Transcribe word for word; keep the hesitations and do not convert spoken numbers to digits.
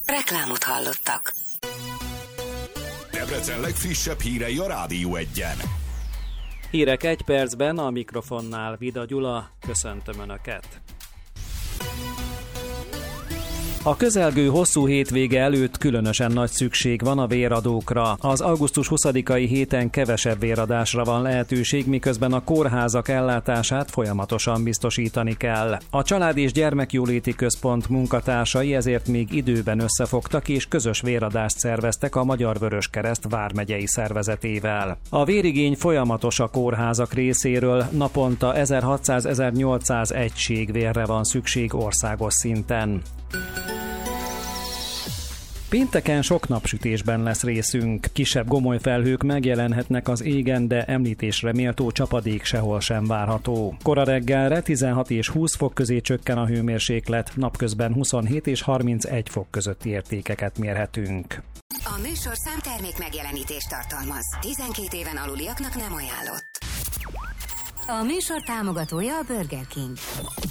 Reklámot hallottak. Debrecen legfrissebb hírei a Rádió Egyen. Hírek egy percben, a mikrofonnál Vida Gyula, köszöntöm Önöket. A közelgő hosszú hétvége előtt különösen nagy szükség van a véradókra. Az augusztus huszadikai héten kevesebb véradásra van lehetőség, miközben a kórházak ellátását folyamatosan biztosítani kell. A Család- és Gyermekjóléti Központ munkatársai ezért még időben összefogtak és közös véradást szerveztek a Magyar Vöröskereszt vármegyei szervezetével. A vérigény folyamatos a kórházak részéről, naponta ezerhatszáz-ezernyolcszáz egység vérre van szükség országos szinten. Pénteken sok napsütésben lesz részünk. Kisebb gomolyfelhők megjelenhetnek az égen, de említésre méltó csapadék sehol sem várható. Kora reggelre tizenhat és húsz fok közé csökken a hőmérséklet, napközben huszonhét és harmincegy fok közötti értékeket mérhetünk. A műsorszám termék megjelenítést tartalmaz. tizenkét éven aluliaknak nem ajánlott. A műsor támogatója a Burger King.